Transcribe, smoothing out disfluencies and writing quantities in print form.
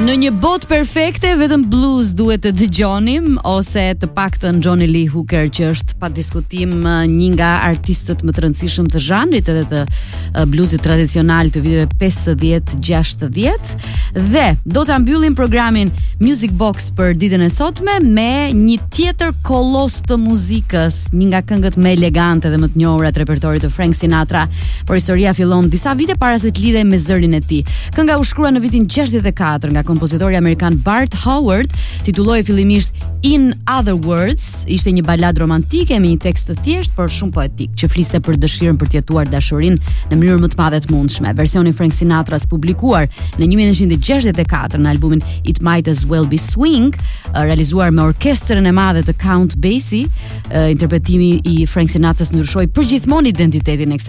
Në një botë perfekte vetëm blues duhet të dëgjonim, ose të paktën Johnny Lee Hooker, që është pa diskutim një nga artistët më të rëndësishëm të zhanrit edhe të bluesit tradicional të viteve 50-60, dhe do ta mbyllim programin Music Box për ditën e sotme me një tjetër kolos të muzikës, një nga këngët më elegante dhe më të njohura të repertorit të Frank Sinatra, por historia fillon disa vite para se të lidhej me zërin e tij. Kënga u shkrua në vitin 64 nga kompozitori amerikan Bart Howard, titullohej fillimisht In Other Words, ishte një balad romantike me një tekst të thjeshtë por shumë poetik, që fliste për dëshirën për të jetuar dashurinë në mënyrë më të madhe të mundshme. Versioni Frank Sinatras publikuar në 1964 në albumin It Might As Well Be Swing, realizuar me orkestrën e madhe të Count Basie, interpretimi i Frank Sinatras ndryshoi përgjithmonë identitetin e